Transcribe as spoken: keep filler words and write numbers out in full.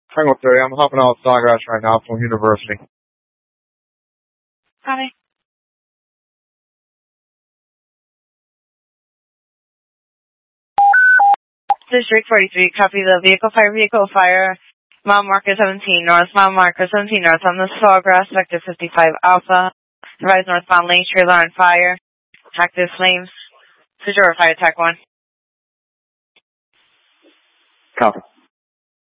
Tango thirty, I'm hopping out Sawgrass right now from University. Copy. District forty-three, copy the vehicle fire, vehicle fire, mile marker seventeen north, mile marker seventeen north on the Sawgrass, sector fifty-five alpha, advise northbound lane, trailer on fire, active flames, Sejora fire attack one. Copy.